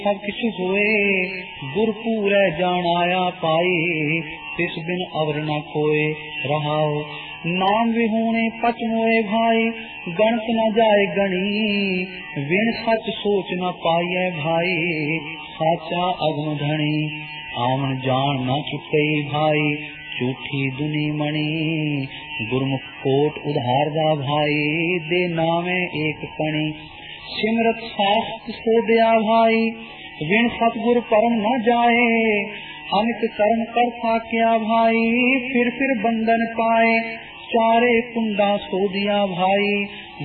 सब किछु होए, गुर पूरै जान आया पाई, तिस बिन अवर न कोय रहाओ। नाम विहूणे पच मोए भाई, गणत न जाए गणी, विण सच सोच न पाइए भाई, साचा अगम धनी। आवन जान न चुके भाई, झूठी दुनी मणि, गुरमुख कोट उधारदा भाई, दे नामे एक कणी। सिमरत शास्त्र सो दया भाई, विण सतगुर परम न जाए, अमित कर्म कर थाक्या भाई, फिर बंधन पाए, चारे कुंडा सो दिया भाई,